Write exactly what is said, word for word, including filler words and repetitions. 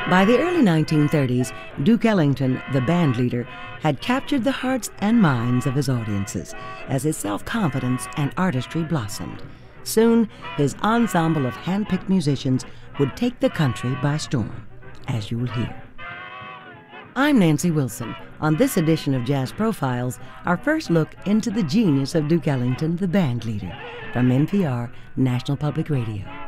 By the early nineteen thirties, Duke Ellington, the band leader, had captured the hearts and minds of his audiences as his self-confidence and artistry blossomed. Soon, his ensemble of hand-picked musicians would take the country by storm, as you will hear. I'm Nancy Wilson. On this edition of Jazz Profiles, our first look into the genius of Duke Ellington, the band leader, from N P R, National Public Radio.